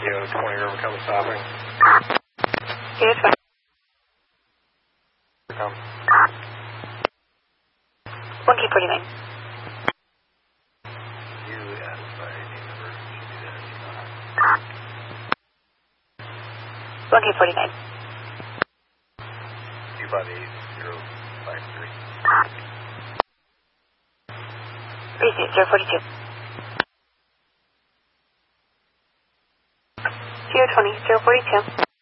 Kilo 20 River come stopping. Kilo 20. Come. 1K49. You asked by number, should do that, you know. 1K49. 258053. 36042. Kilo 20 042.